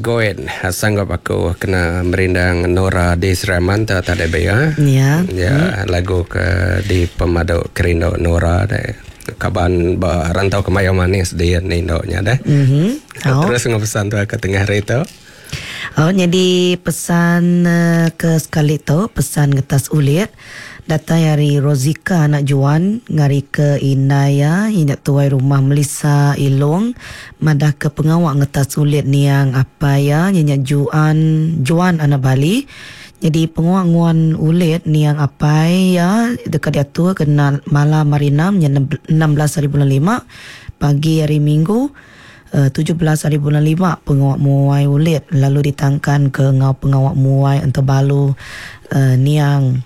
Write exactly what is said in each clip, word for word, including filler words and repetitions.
Goen sanggup aku kena merindang Nora Desraman tak ada bea. Ya. Ya, hmm. lagu ke di pemadu kerindo Nora deh. Kaban ba rantau ke Mayang Manis dia nindonya deh. Mhm. Oh. Terus ngepesan tu ke tengah hari tu. Oh, jadi pesan uh, ke sekali tu, pesan ngetas ulit. Datang dari Rozika anak Juan, ngari ke Inaya, inyak tuai rumah Melissa Ilong, madah ke pengawak ngetas ulit niang apa ya, inyak Juan, Juan anak Bali. Jadi pengawak nguan ulit niang apa ya, dekat dia tu kena malam hari enam, enam belas hari bulan lima, pagi hari Minggu, Uh, tujuh belas hari bulan lima pengawak muai ulit lalu ditangkan ke ngau pengawak muai Antabalu uh, niang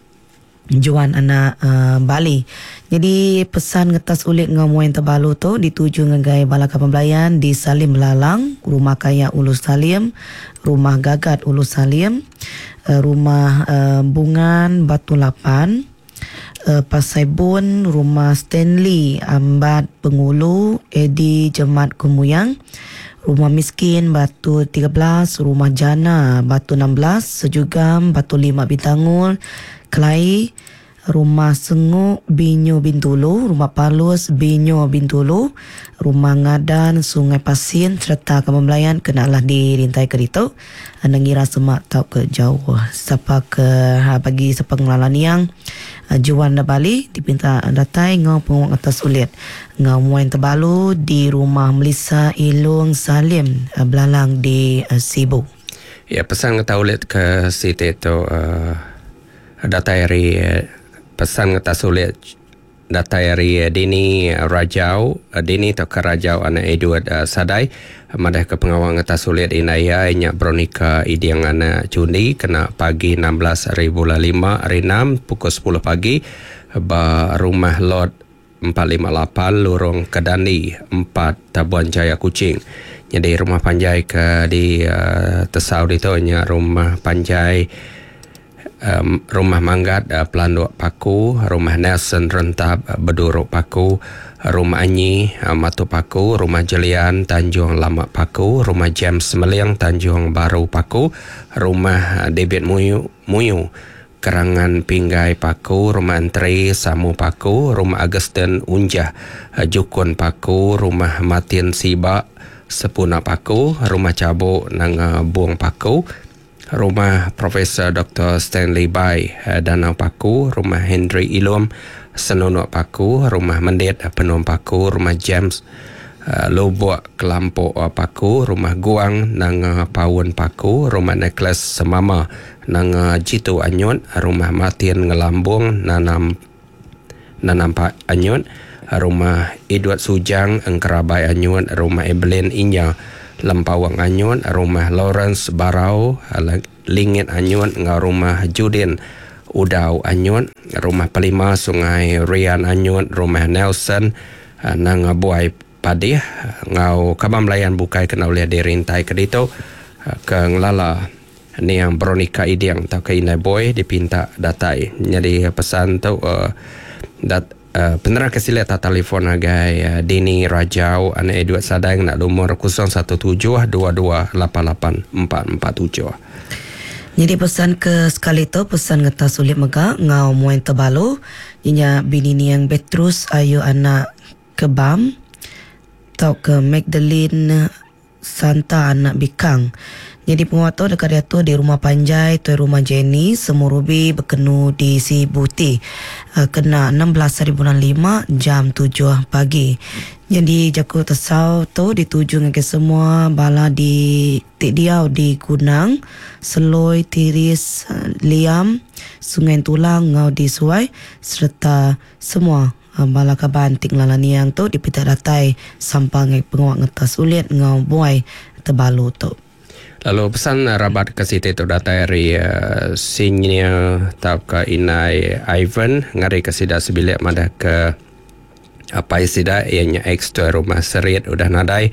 Juan anak uh, Bali. Jadi pesan ngetas ulit ngau muai Antabalu tu dituju ngegai Balaka Pembelayan di Salim Belalang, Rumah Kaya Ulu Salim, Rumah Gagat Ulu Salim, uh, Rumah uh, Bungan Batu Lapan, Uh, Pasai Bun, Rumah Stanley Ambat Pengulu, Edi Jemat Kumuyang, Rumah Miskin Batu tiga belas, Rumah Jana Batu enam belas, Sejugam Batu lima Bintangul, Kelai, Rumah Senguk Binyo Bintulu, Rumah Palus Binyo Bintulu, Rumah Ngadan Sungai Pasin serta Kemembelayan kenalah dirintai ke itu. Nengira semak tau ke jauh siapa ke ha, bagi siapa ngelalan yang uh, Juan da Bali dipinta datai ngau pengawak atas ulit ngau muai Antabalu di rumah Melissa Ilung Salim uh, Belalang di uh, Sibu. Ya, pesan ngeta ulit ke Siti itu uh, datai dari uh, pesan ngetas ulit data dari Dini Rajau, Dini atau Rajau anak Edward uh, Sadai, madah ke pengawal ngetas ulit Inaya inyak Bronika Idiang anak Cundi kena pagi enam belas hari bulan lima hari enam pukul sepuluh pagi ba rumah lot empat lima lapan Lorong Kedani empat Tabuan Jaya Kuching. Jadi rumah panjai ke di uh, Tesau itu nya rumah panjai Um, rumah Manggat uh, Pelanduk Paku, rumah Nelson Rentab uh, Beduruk Paku, rumah Anyi uh, Matu Paku, rumah Jelian Tanjung Lamak Paku, rumah James Meliang Tanjung Baru Paku, rumah uh, David Muyu Muyu Kerangan Pinggai Paku, rumah Antri Samu Paku, rumah Agustin Unjah uh, Jukun Paku, rumah Matin Siba Sepuna Paku, rumah Cabuk Nang uh, Buang Paku, rumah Profesor Doktor Stanley Bai Danau Paku, rumah Henry Ilom Senonok Paku, rumah Mendit Penom Paku, rumah James uh, Lobok Kelampok Paku, rumah Guang Nang uh, Pawun Paku, rumah Nicholas Semama Nang uh, Jitu Anyut, rumah Martin Ngelambung Nanam Nanam Pak Anyut, rumah Edward Sujang Engkerabai Anyut, rumah Evelyn Inya Lempawang Anyun, rumah Lawrence Barau Lingit Anyun, ngau rumah Judin Udau Anyun, rumah Pelima Sungai Rian Anyun, rumah Nelson nang Buai Padih ngau Kemembelayan bukai kena oleh dirintai ke dito ke ngelala ni yang Bronika Idiang atau ke Inai Boy dipinta datai. Jadi pesan tu uh, dat Uh, penerang kesilat telefon agai uh, Dini Rajau anak Edward Sadai nak nomor kosong satu tujuh dua dua lapan lapan empat empat tujuh. Jadi pesan ke sekali tu pesan ngetas ulit megak ngau muai Antabalu inya bini ni yang Petrus ayu anak Kebam tau ke Magdalene Santa anak Bikang. Jadi penguat tu dekat dia tu di rumah Panjai, tu rumah Jenny, Semurubi berkenu di Sibuti. Uh, kena enam belas hari bulan lima jam tujuh pagi. Jadi jaku tesau tu dituju ke semua bala di Tik Diau di Gunang, Seloi, Tiris, uh, Liam, Sungai Tulang, Ngau di Suai serta semua uh, bala kabanting lalaniang tu dipita datai sampang penguat ngetas ulit Ngau Buai Tebalu tu. Lalu pesan rabat ke Siti tu data dari uh, senior tau ke Inai Ivan ngari ke sida sebilik madah ke apa sida ianya X tu rumah Serit udah nadai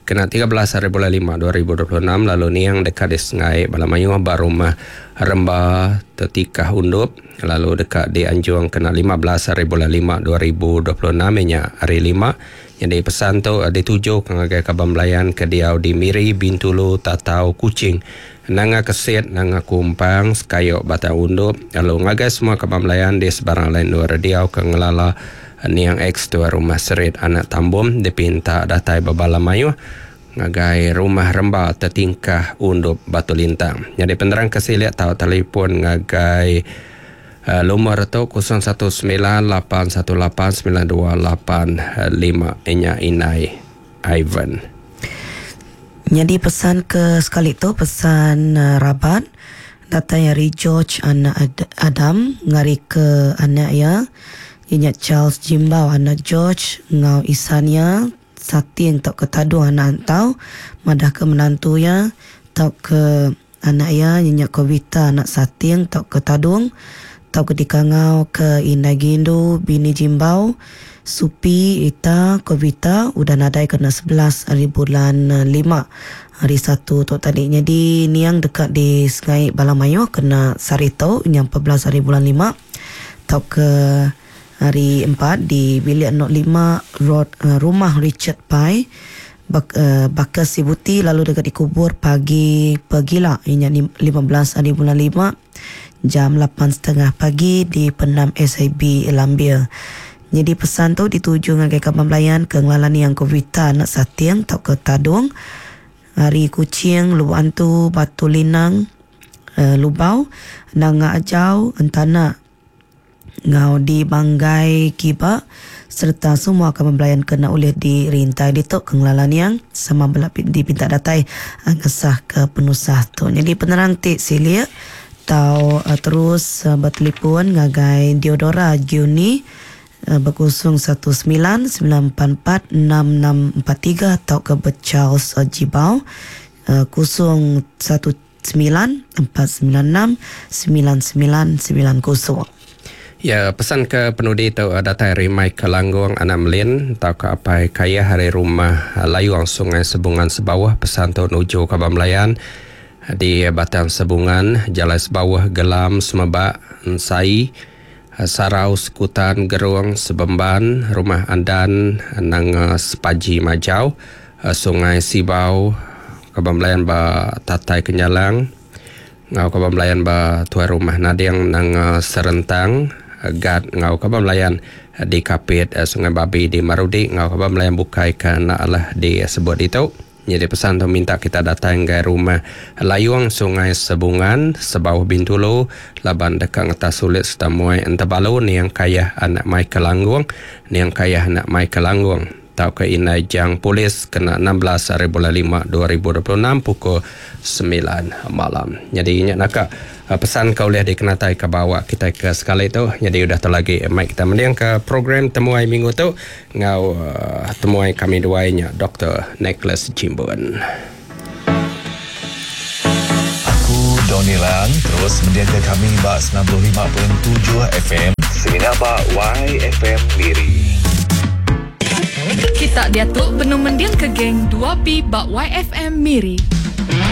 kena tiga belas hari bulan lima dua ribu dua puluh enam. Lalu ni yang dekat di Sengai Balamayu Barumah Rembah Tetikah Undup. Lalu dekat di Anjuang kena lima belas hari bulan lima dua ribu dua puluh enam nya hari lima. Jadi pesan tu dituju ke Kabang Melayan ke Diau di Miri, Bintulu, Tatau, Kuching, Nanga Keset, Nanga Kumpang, Sekayok, Batang Undup. Lalu ngagai semua Kabang Melayan di sebarang lain luar Diau ke Ngelala Niang X tua rumah Serit Anak Tambum dipinta datai Babala Mayu ngagai rumah Rembah Tetingkah Undup Batu Lintang. Jadi penerang kasih lihat tahu telefon ngagai uh, nomor tu kosong satu sembilan lapan satu lapan sembilan dua lapan lima inya Inai Ivan. Jadi pesan ke sekali tu pesan uh, Rabat datai dari George anak Ad- Adam ngari ke anak ya inya Charles Jimbau anak George ngau Isania Sating tak ke Tadung anak antau madah ke menantu ya tak ke anak ya inya Kovita anak Sating tak ke Tadung tak ke dikangau ke Indah Gindu bini Jimbau Supi Ita Kovita udah nadai kena sebelas hari bulan lima hari satu tu tadi. Jadi ni yang dekat di Sengai Balamayu kena Sarito yang empat belas hari bulan lima tak ke hari empat di bilik not lima road uh, rumah Richard Pai Bak, uh, Bakas Sibuti. Lalu dekat dikubur pagi pagila inya lima belas hari bulan lima jam lapan tiga puluh pagi di Penam S I B Lambia. Jadi pesan tu dituju ngagai Kabang Melayan ke Ngelalani yang Kovita anak Sating tak ke Tadung hari Kuching Luantu Batu Linang uh, Lubau Nanga Ajau Entana ngau di Banggai Kiba serta semua Kabang Melayan kena oleh di rintai ditok kenglalan yang sama belak dipinta datai ngesah ke penusah tu. Jadi penerang tik silia tau uh, terus uh, bertelefon ngagai Diodora Juni uh, berkosong satu sembilan sembilan empat empat enam enam empat tiga atau ke Charles uh, Jibau uh, kosong satu sembilan empat sembilan enam sembilan sembilan sembilan kosong. Ya, pesan ke penudi tu datai Rimai Kelanggung anak Melin tau ke apa kaya hari rumah Layuang Sungai Sebungan Sebawah. Pesan tu nuju Kabang Melayan di Batang Sebungan Jalan Sebawah Gelam Semebak Nsai Sarau Sekutan Gerung Sebemban Rumah Andan Nang Sepaji Majau Sungai Sibau Kabang Melayan ba Tatai Kenyalang ngau Kabang Melayan ba tuai rumah Nadiang Nang Serentang Gad ngau Kabang Melayan di Kapit Sungai Babi di Marudi ngau Kabang Melayan bukai kerana Allah di sebut itu. Jadi pesan tu minta kita datang ke rumah Layuang Sungai Sebungan Sebawah Bintulu laban dekat ngetas sulit setamuai Entabalu ni yang kaya anak Mai Kelanggung ni yang kaya anak Mai Kelanggung tau ke Inai Jang Polis kena enam belas hari bulan lima dua ribu dua puluh enam pukul sembilan malam. Jadi ingat nak uh, pesan kau boleh dikenatai ke bawah kita ke sekali tu. Jadi udah tu lagi mic kita mendiang ke program temuai minggu tu ngau uh, temuai kami duanya Doktor Nicholas Jimbun. Aku Donny Lang terus mendiang ke kami bak sembilan puluh lima perpuluhan tujuh F M Sina bak Y F M Miri. Kita dia tu penuh mendiang ke geng dua P bak Y F M Miri.